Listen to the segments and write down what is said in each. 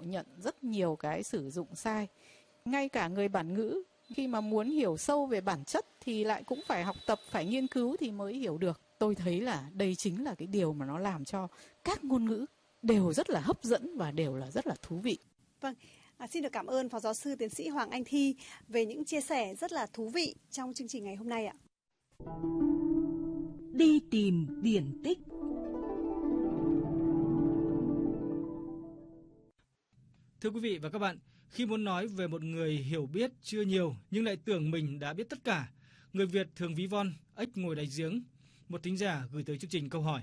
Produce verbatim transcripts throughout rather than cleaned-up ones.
nhận rất nhiều cái sử dụng sai. Ngay cả người bản ngữ khi mà muốn hiểu sâu về bản chất thì lại cũng phải học tập, phải nghiên cứu thì mới hiểu được. Tôi thấy là đây chính là cái điều mà nó làm cho các ngôn ngữ đều rất là hấp dẫn và đều là rất là thú vị. Vâng, à, xin được cảm ơn Phó Giáo sư Tiến sĩ Hoàng Anh Thi về những chia sẻ rất là thú vị trong chương trình ngày hôm nay ạ. Đi tìm điển tích. Thưa quý vị và các bạn, khi muốn nói về một người hiểu biết chưa nhiều nhưng lại tưởng mình đã biết tất cả, người Việt thường ví von ếch ngồi đáy giếng. Một thính giả gửi tới chương trình câu hỏi.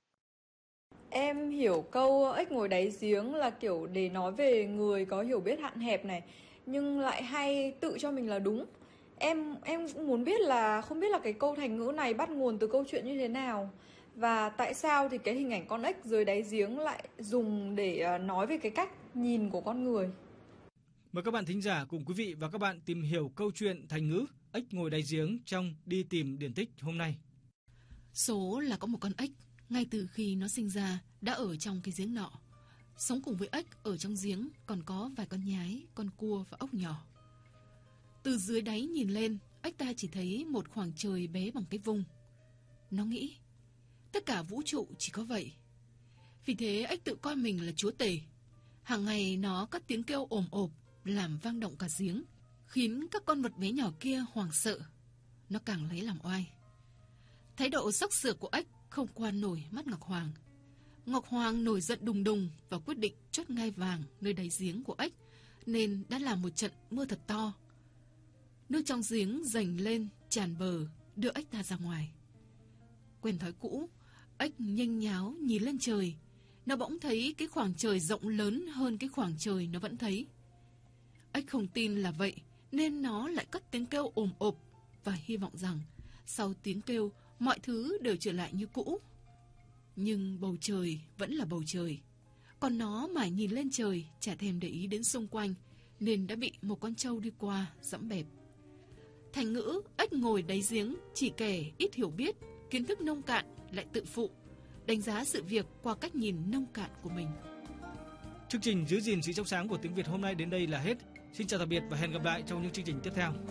Em hiểu câu ếch ngồi đáy giếng là kiểu để nói về người có hiểu biết hạn hẹp này, nhưng lại hay tự cho mình là đúng. Em em cũng muốn biết là không biết là cái câu thành ngữ này bắt nguồn từ câu chuyện như thế nào, và tại sao thì cái hình ảnh con ếch dưới đáy giếng lại dùng để nói về cái cách nhìn của con người. Mời các bạn thính giả cùng quý vị và các bạn tìm hiểu câu chuyện thành ngữ ếch ngồi đáy giếng trong Đi tìm điển tích hôm nay. Số là có một con ếch ngay từ khi nó sinh ra đã ở trong cái giếng nọ. Sống cùng với ếch ở trong giếng còn có vài con nhái, con cua và ốc nhỏ. Từ dưới đáy nhìn lên, ếch ta chỉ thấy một khoảng trời bé bằng cái vung. Nó nghĩ, tất cả vũ trụ chỉ có vậy. Vì thế ếch tự coi mình là chúa tể. Hàng ngày nó cất tiếng kêu ồm ộp, làm vang động cả giếng, khiến các con vật bé nhỏ kia hoảng sợ. Nó càng lấy làm oai. Thái độ xốc xược của ếch không qua nổi mắt Ngọc Hoàng. Ngọc Hoàng nổi giận đùng đùng và quyết định chốt ngai vàng nơi đáy giếng của ếch, nên đã làm một trận mưa thật to. Nước trong giếng dành lên tràn bờ, đưa ếch ta ra ngoài. Quen thói cũ, ếch nhanh nháo nhìn lên trời. Nó bỗng thấy cái khoảng trời rộng lớn hơn cái khoảng trời nó vẫn thấy. Ếch không tin là vậy, nên nó lại cất tiếng kêu ồm ộp và hy vọng rằng sau tiếng kêu mọi thứ đều trở lại như cũ. Nhưng bầu trời vẫn là bầu trời. Còn nó mải nhìn lên trời, chả thèm để ý đến xung quanh, nên đã bị một con trâu đi qua dẫm bẹp. Thành ngữ ếch ngồi đáy giếng chỉ kẻ ít hiểu biết, kiến thức nông cạn lại tự phụ, đánh giá sự việc qua cách nhìn nông cạn của mình. Chương trình Giữ gìn sự trong sáng của tiếng Việt hôm nay đến đây là hết. Xin chào tạm biệt và hẹn gặp lại trong những chương trình tiếp theo.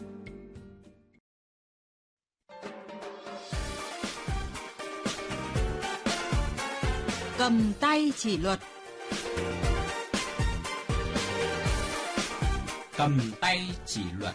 Cầm tay chỉ luật. Cầm tay chỉ luật.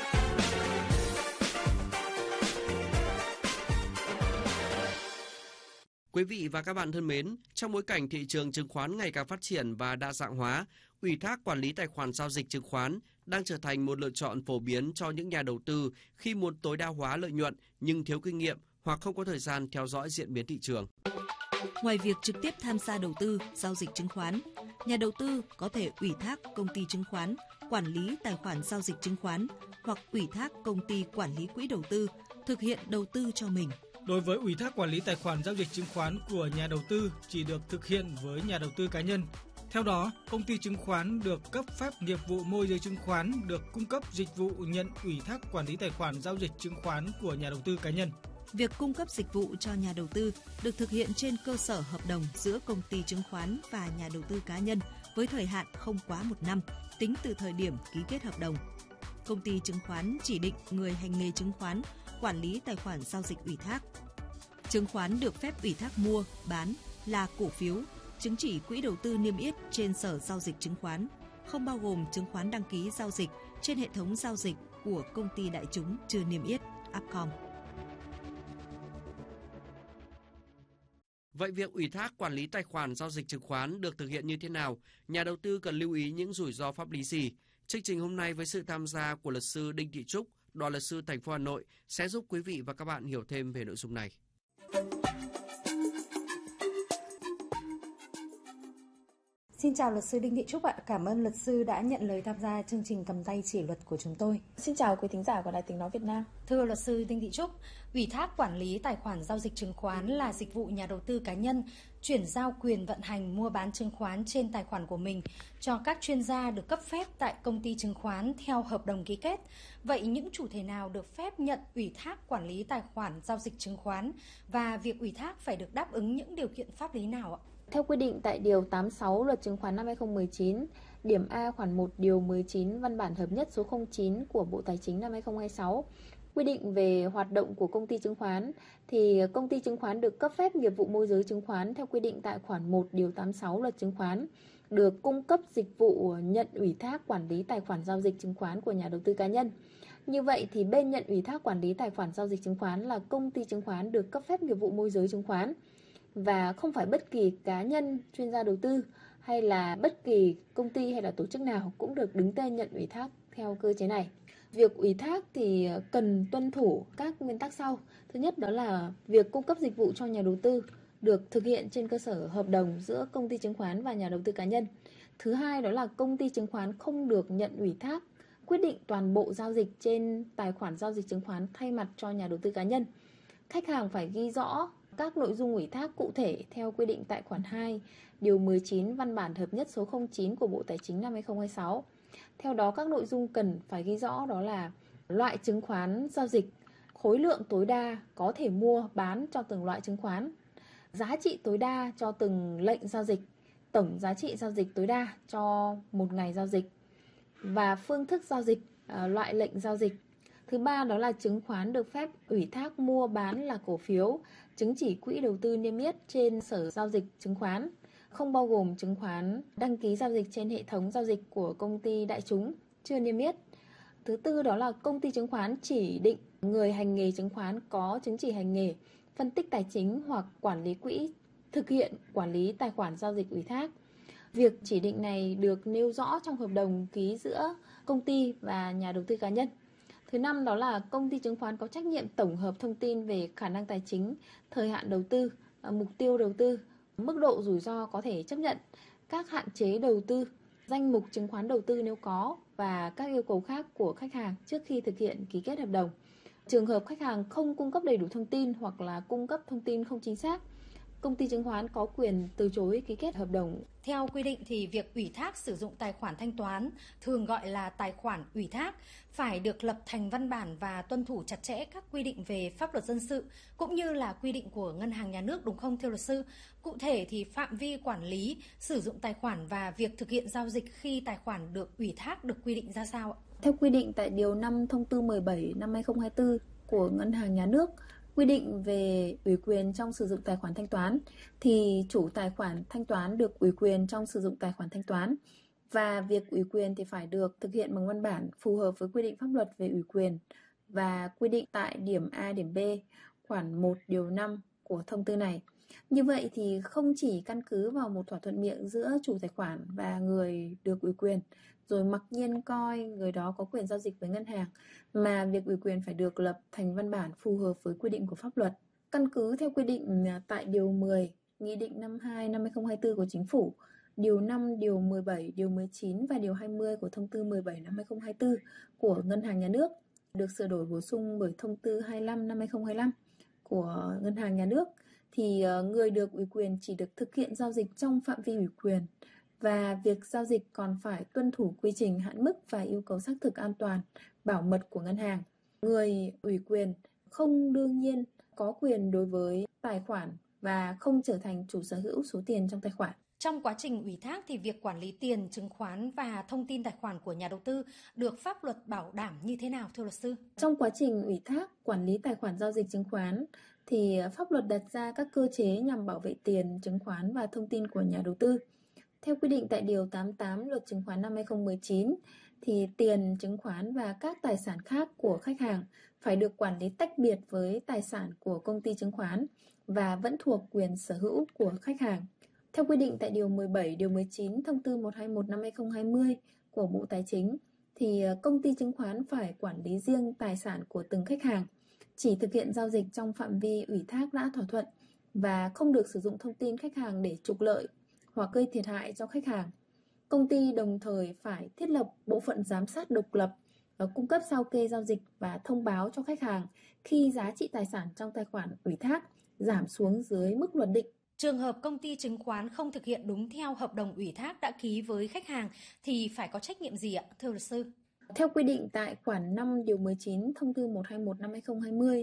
Quý vị và các bạn thân mến, trong bối cảnh thị trường chứng khoán ngày càng phát triển và đa dạng hóa, ủy thác quản lý tài khoản giao dịch chứng khoán đang trở thành một lựa chọn phổ biến cho những nhà đầu tư khi muốn tối đa hóa lợi nhuận nhưng thiếu kinh nghiệm hoặc không có thời gian theo dõi diễn biến thị trường. Ngoài việc trực tiếp tham gia đầu tư, giao dịch chứng khoán, nhà đầu tư có thể ủy thác công ty chứng khoán quản lý tài khoản giao dịch chứng khoán hoặc ủy thác công ty quản lý quỹ đầu tư thực hiện đầu tư cho mình. Đối với ủy thác quản lý tài khoản giao dịch chứng khoán của nhà đầu tư chỉ được thực hiện với nhà đầu tư cá nhân. Theo đó, công ty chứng khoán được cấp phép nghiệp vụ môi giới chứng khoán được cung cấp dịch vụ nhận ủy thác quản lý tài khoản giao dịch chứng khoán của nhà đầu tư cá nhân. Việc cung cấp dịch vụ cho nhà đầu tư được thực hiện trên cơ sở hợp đồng giữa công ty chứng khoán và nhà đầu tư cá nhân với thời hạn không quá một năm, tính từ thời điểm ký kết hợp đồng. Công ty chứng khoán chỉ định người hành nghề chứng khoán quản lý tài khoản giao dịch ủy thác. Chứng khoán được phép ủy thác mua, bán là cổ phiếu, chứng chỉ quỹ đầu tư niêm yết trên sở giao dịch chứng khoán, không bao gồm chứng khoán đăng ký giao dịch trên hệ thống giao dịch của công ty đại chúng chưa niêm yết, Upcom. Vậy việc ủy thác quản lý tài khoản giao dịch chứng khoán được thực hiện như thế nào? Nhà đầu tư cần lưu ý những rủi ro pháp lý gì? Chương trình hôm nay với sự tham gia của luật sư Đinh Thị Trúc, Đoàn luật sư thành phố Hà Nội sẽ giúp quý vị và các bạn hiểu thêm về nội dung này. Xin chào luật sư Đinh Thị Trúc ạ. Cảm ơn luật sư đã nhận lời tham gia chương trình Cầm tay chỉ luật của chúng tôi. Xin chào quý thính giả của Đài Tiếng nói Việt Nam. Thưa luật sư Đinh Thị Trúc, ủy thác quản lý tài khoản giao dịch chứng khoán là dịch vụ nhà đầu tư cá nhân chuyển giao quyền vận hành mua bán chứng khoán trên tài khoản của mình cho các chuyên gia được cấp phép tại công ty chứng khoán theo hợp đồng ký kết. Vậy những chủ thể nào được phép nhận ủy thác quản lý tài khoản giao dịch chứng khoán và việc ủy thác phải được đáp ứng những điều kiện pháp lý nào ạ? Theo quy định tại Điều tám mươi sáu Luật Chứng khoán năm hai không một chín, điểm A khoản một Điều mười chín Văn bản hợp nhất số không chín của Bộ Tài chính năm hai không hai sáu, quy định về hoạt động của công ty chứng khoán, thì công ty chứng khoán được cấp phép nghiệp vụ môi giới chứng khoán theo quy định tại khoản một Điều tám mươi sáu Luật Chứng khoán, được cung cấp dịch vụ nhận ủy thác quản lý tài khoản giao dịch chứng khoán của nhà đầu tư cá nhân. Như vậy thì bên nhận ủy thác quản lý tài khoản giao dịch chứng khoán là công ty chứng khoán được cấp phép nghiệp vụ môi giới chứng khoán, và không phải bất kỳ cá nhân, chuyên gia đầu tư hay là bất kỳ công ty hay là tổ chức nào cũng được đứng tên nhận ủy thác theo cơ chế này. Việc ủy thác thì cần tuân thủ các nguyên tắc sau. Thứ nhất đó là việc cung cấp dịch vụ cho nhà đầu tư được thực hiện trên cơ sở hợp đồng giữa công ty chứng khoán và nhà đầu tư cá nhân. Thứ hai đó là công ty chứng khoán không được nhận ủy thác quyết định toàn bộ giao dịch trên tài khoản giao dịch chứng khoán thay mặt cho nhà đầu tư cá nhân. Khách hàng phải ghi rõ các nội dung ủy thác cụ thể theo quy định tại khoản hai Điều mười chín Văn bản hợp nhất số không chín của Bộ Tài chính năm hai không hai sáu. Theo đó, các nội dung cần phải ghi rõ đó là loại chứng khoán giao dịch, khối lượng tối đa có thể mua bán cho từng loại chứng khoán, giá trị tối đa cho từng lệnh giao dịch, tổng giá trị giao dịch tối đa cho một ngày giao dịch, và phương thức giao dịch, loại lệnh giao dịch. Thứ ba đó là chứng khoán được phép ủy thác mua bán là cổ phiếu, chứng chỉ quỹ đầu tư niêm yết trên sở giao dịch chứng khoán, không bao gồm chứng khoán đăng ký giao dịch trên hệ thống giao dịch của công ty đại chúng chưa niêm yết. Thứ tư đó là công ty chứng khoán chỉ định người hành nghề chứng khoán có chứng chỉ hành nghề, phân tích tài chính hoặc quản lý quỹ thực hiện quản lý tài khoản giao dịch ủy thác. Việc chỉ định này được nêu rõ trong hợp đồng ký giữa công ty và nhà đầu tư cá nhân. Thứ năm đó là công ty chứng khoán có trách nhiệm tổng hợp thông tin về khả năng tài chính, thời hạn đầu tư, mục tiêu đầu tư, mức độ rủi ro có thể chấp nhận, các hạn chế đầu tư, danh mục chứng khoán đầu tư nếu có và các yêu cầu khác của khách hàng trước khi thực hiện ký kết hợp đồng. Trường hợp khách hàng không cung cấp đầy đủ thông tin hoặc là cung cấp thông tin không chính xác, công ty chứng khoán có quyền từ chối ký kết hợp đồng. Theo quy định thì việc ủy thác sử dụng tài khoản thanh toán, thường gọi là tài khoản ủy thác, phải được lập thành văn bản và tuân thủ chặt chẽ các quy định về pháp luật dân sự cũng như là quy định của Ngân hàng Nhà nước, đúng không thưa luật sư? Cụ thể thì phạm vi quản lý, sử dụng tài khoản và việc thực hiện giao dịch khi tài khoản được ủy thác được quy định ra sao ạ? Theo quy định tại Điều năm Thông tư mười bảy năm hai không hai tư của Ngân hàng Nhà nước, quy định về ủy quyền trong sử dụng tài khoản thanh toán, thì chủ tài khoản thanh toán được ủy quyền trong sử dụng tài khoản thanh toán, và việc ủy quyền thì phải được thực hiện bằng văn bản phù hợp với quy định pháp luật về ủy quyền và quy định tại điểm A điểm B khoản một Điều năm của thông tư này. Như vậy thì không chỉ căn cứ vào một thỏa thuận miệng giữa chủ tài khoản và người được ủy quyền rồi mặc nhiên coi người đó có quyền giao dịch với ngân hàng, mà việc ủy quyền phải được lập thành văn bản phù hợp với quy định của pháp luật. Căn cứ theo quy định tại Điều mười Nghị định năm mươi hai năm hai không hai tư của Chính phủ, Điều năm, Điều mười bảy, Điều mười chín và Điều hai mươi của Thông tư mười bảy năm hai không hai tư của Ngân hàng Nhà nước, được sửa đổi bổ sung bởi Thông tư hai mươi lăm năm hai không hai lăm của Ngân hàng Nhà nước, thì người được ủy quyền chỉ được thực hiện giao dịch trong phạm vi ủy quyền, và việc giao dịch còn phải tuân thủ quy trình, hạn mức và yêu cầu xác thực an toàn, bảo mật của ngân hàng. Người ủy quyền không đương nhiên có quyền đối với tài khoản và không trở thành chủ sở hữu số tiền trong tài khoản. Trong quá trình ủy thác thì việc quản lý tiền, chứng khoán và thông tin tài khoản của nhà đầu tư được pháp luật bảo đảm như thế nào thưa luật sư? Trong quá trình ủy thác quản lý tài khoản giao dịch chứng khoán thì pháp luật đặt ra các cơ chế nhằm bảo vệ tiền, chứng khoán và thông tin của nhà đầu tư. Theo quy định tại Điều tám mươi tám Luật Chứng khoán năm hai không một chín, thì tiền, chứng khoán và các tài sản khác của khách hàng phải được quản lý tách biệt với tài sản của công ty chứng khoán và vẫn thuộc quyền sở hữu của khách hàng. Theo quy định tại Điều mười bảy, Điều mười chín Thông tư một trăm hai mươi mốt năm hai không hai không của Bộ Tài chính, thì công ty chứng khoán phải quản lý riêng tài sản của từng khách hàng, chỉ thực hiện giao dịch trong phạm vi ủy thác đã thỏa thuận và không được sử dụng thông tin khách hàng để trục lợi hoặc gây thiệt hại cho khách hàng. Công ty đồng thời phải thiết lập bộ phận giám sát độc lập, cung cấp sao kê giao dịch và thông báo cho khách hàng khi giá trị tài sản trong tài khoản ủy thác giảm xuống dưới mức luật định. Trường hợp công ty chứng khoán không thực hiện đúng theo hợp đồng ủy thác đã ký với khách hàng thì phải có trách nhiệm gì ạ, thưa luật sư? Theo quy định tại khoản năm Điều mười chín Thông tư một trăm hai mươi mốt năm hai không hai không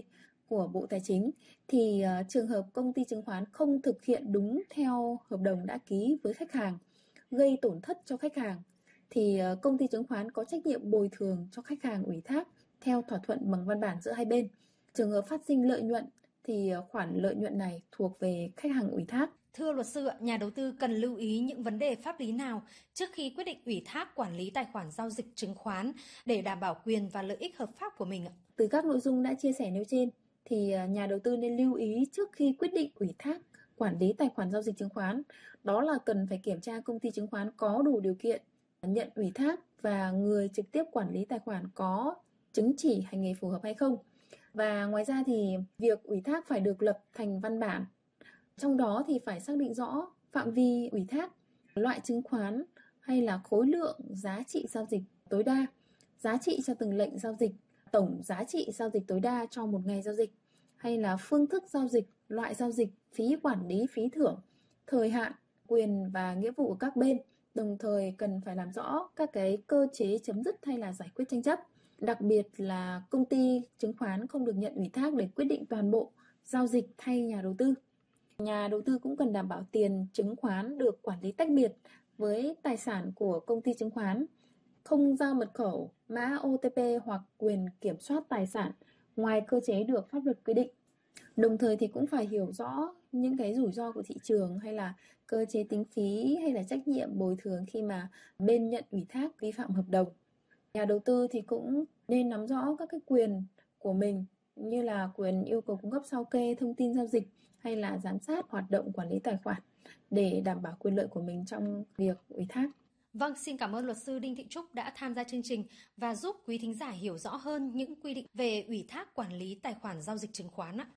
của Bộ Tài chính thì uh, trường hợp công ty chứng khoán không thực hiện đúng theo hợp đồng đã ký với khách hàng, gây tổn thất cho khách hàng, thì uh, công ty chứng khoán có trách nhiệm bồi thường cho khách hàng ủy thác theo thỏa thuận bằng văn bản giữa hai bên. Trường hợp phát sinh lợi nhuận thì uh, khoản lợi nhuận này thuộc về khách hàng ủy thác. Thưa luật sư, nhà đầu tư cần lưu ý những vấn đề pháp lý nào trước khi quyết định ủy thác quản lý tài khoản giao dịch chứng khoán để đảm bảo quyền và lợi ích hợp pháp của mình? Từ các nội dung đã chia sẻ nêu trên, thì nhà đầu tư nên lưu ý trước khi quyết định ủy thác quản lý tài khoản giao dịch chứng khoán, đó là cần phải kiểm tra công ty chứng khoán có đủ điều kiện nhận ủy thác và người trực tiếp quản lý tài khoản có chứng chỉ hành nghề phù hợp hay không. Và ngoài ra thì việc ủy thác phải được lập thành văn bản. Trong đó thì phải xác định rõ phạm vi ủy thác, loại chứng khoán hay là khối lượng giá trị giao dịch tối đa, giá trị cho từng lệnh giao dịch, tổng giá trị giao dịch tối đa cho một ngày giao dịch, hay là phương thức giao dịch, loại giao dịch, phí quản lý, phí thưởng, thời hạn, quyền và nghĩa vụ của các bên. Đồng thời cần phải làm rõ các cái cơ chế chấm dứt hay là giải quyết tranh chấp. Đặc biệt là công ty chứng khoán không được nhận ủy thác để quyết định toàn bộ giao dịch thay nhà đầu tư. Nhà đầu tư cũng cần đảm bảo tiền chứng khoán được quản lý tách biệt với tài sản của công ty chứng khoán, không giao mật khẩu, mã ô tê pê hoặc quyền kiểm soát tài sản ngoài cơ chế được pháp luật quy định. Đồng thời thì cũng phải hiểu rõ những cái rủi ro của thị trường hay là cơ chế tính phí hay là trách nhiệm bồi thường khi mà bên nhận ủy thác vi phạm hợp đồng. Nhà đầu tư thì cũng nên nắm rõ các cái quyền của mình như là quyền yêu cầu cung cấp sao kê thông tin giao dịch hay là giám sát hoạt động quản lý tài khoản để đảm bảo quyền lợi của mình trong việc ủy thác. Vâng, xin cảm ơn luật sư Đinh Thị Trúc đã tham gia chương trình và giúp quý thính giả hiểu rõ hơn những quy định về ủy thác quản lý tài khoản giao dịch chứng khoán ạ.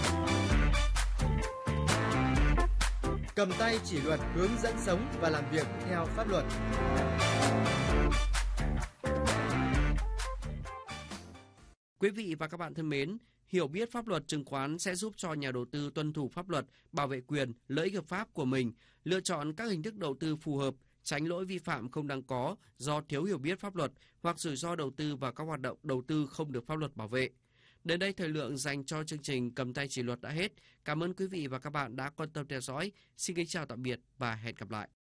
Cầm tay chỉ luật, hướng dẫn sống và làm việc theo pháp luật. Quý vị và các bạn thân mến, hiểu biết pháp luật chứng khoán sẽ giúp cho nhà đầu tư tuân thủ pháp luật, bảo vệ quyền, lợi ích hợp pháp của mình, lựa chọn các hình thức đầu tư phù hợp, tránh lỗi vi phạm không đáng có do thiếu hiểu biết pháp luật hoặc rủi ro đầu tư vào các hoạt động đầu tư không được pháp luật bảo vệ. Đến đây thời lượng dành cho chương trình Cầm tay chỉ luật đã hết. Cảm ơn quý vị và các bạn đã quan tâm theo dõi. Xin kính chào tạm biệt và hẹn gặp lại.